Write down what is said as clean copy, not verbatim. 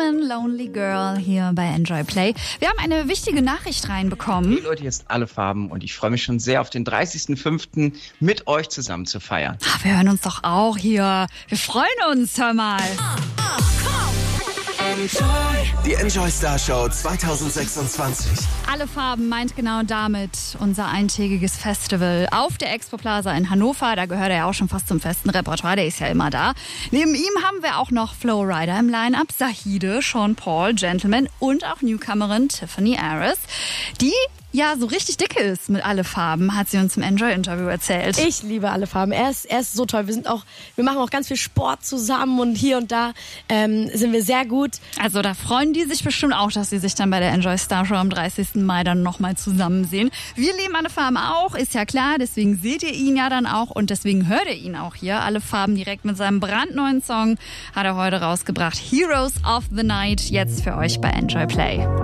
Gentleman, Lonely Girl hier bei Enjoy Play. Wir haben eine wichtige Nachricht reinbekommen. Hey Leute, jetzt alle Farben und ich freue mich schon sehr auf den 30.05. mit euch zusammen zu feiern. Ach, wir hören uns doch auch hier. Wir freuen uns, hör mal. Die Enjoy Star Show 2026. Alle Farben meint genau damit unser eintägiges Festival auf der Expo Plaza in Hannover. Da gehört er ja auch schon fast zum festen Repertoire, der ist ja immer da. Neben ihm haben wir auch noch Flowrider im Line-Up, Zahide, Sean Paul, Gentleman und auch Newcomerin Tiffany Harris, die ja so richtig dicke ist mit Alle Farben, hat sie uns im Enjoy-Interview erzählt. Ich liebe Alle Farben. Er ist so toll. Wir machen auch ganz viel Sport zusammen und hier und da sind wir sehr gut. Also da freuen die sich bestimmt auch, dass sie sich dann bei der Enjoy Star Show am 30. Mai dann nochmal zusammen sehen. Wir lieben Alle Farben auch, ist ja klar. Deswegen seht ihr ihn ja dann auch und deswegen hört ihr ihn auch hier. Alle Farben direkt mit seinem brandneuen Song hat er heute rausgebracht. Heroes of the Night, jetzt für euch bei Enjoy Play.